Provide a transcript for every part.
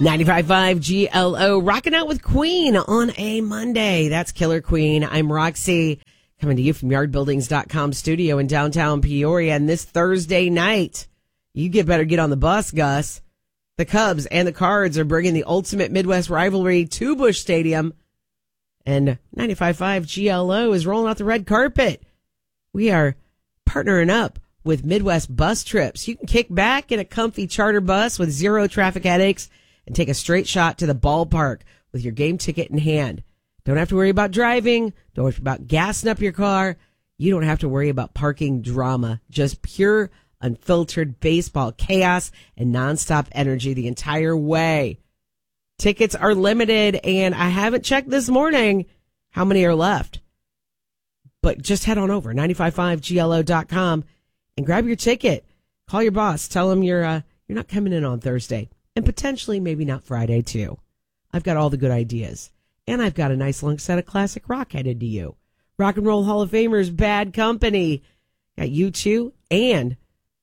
95.5 GLO, rocking out with Queen on a Monday. That's Killer Queen. I'm Roxy, coming to you from yardbuildings.com studio in downtown Peoria. And this Thursday night, you better get on the bus, Gus. The Cubs and the Cards are bringing the ultimate Midwest rivalry to Busch Stadium. And 95.5 GLO is rolling out the red carpet. We are partnering up with Midwest Bus Trips. You can kick back in a comfy charter bus with zero traffic headaches and take a straight shot to the ballpark with your game ticket in hand. Don't have to worry about driving. Don't worry about gassing up your car. You don't have to worry about parking drama. Just pure, unfiltered baseball chaos and nonstop energy the entire way. Tickets are limited, and I haven't checked this morning how many are left. But just head on over, 955glo.com, and grab your ticket. Call your boss. Tell him you're not coming in on Thursday. And potentially maybe not Friday, too. I've got all the good ideas. And I've got a nice long set of classic rock headed to you. Rock and Roll Hall of Famers, Bad Company. Got U2 and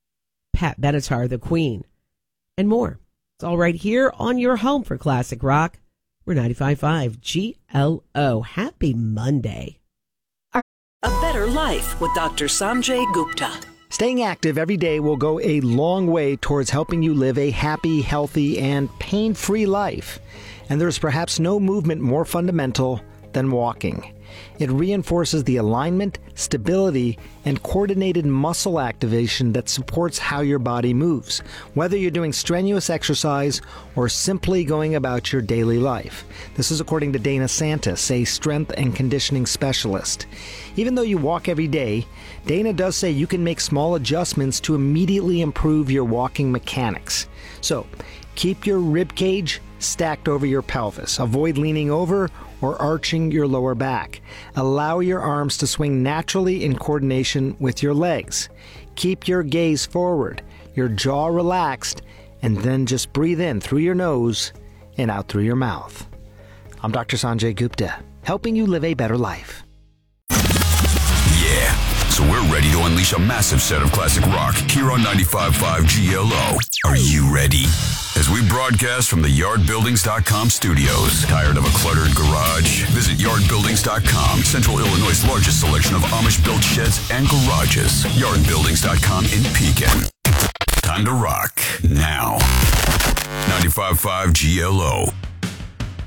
Pat Benatar, the Queen. And more. It's all right here on your home for classic rock. We're 95.5 GLO. Happy Monday. A Better Life with Dr. Sanjay Gupta. Staying active every day will go a long way towards helping you live a happy, healthy, and pain-free life. And there's perhaps no movement more fundamental than walking. It reinforces the alignment, stability, and coordinated muscle activation that supports how your body moves, whether you're doing strenuous exercise or simply going about your daily life. This is according to Dana Santis, a strength and conditioning specialist. Even though you walk every day, Dana does say you can make small adjustments to immediately improve your walking mechanics. So, keep your rib cage stacked over your pelvis. Avoid leaning over or arching your lower back. Allow your arms to swing naturally in coordination with your legs. Keep your gaze forward, your jaw relaxed, and then just breathe in through your nose and out through your mouth. I'm Dr. Sanjay Gupta, helping you live a better life. Yeah, so we're ready to unleash a massive set of classic rock here on 95.5 GLO. Are you ready? As we broadcast from the yardbuildings.com studios. Tired of a cluttered garage? Visit yardbuildings.com, Central Illinois' largest selection of Amish-built sheds and garages. Yardbuildings.com in Pekin. Time to rock now. 95.5 GLO.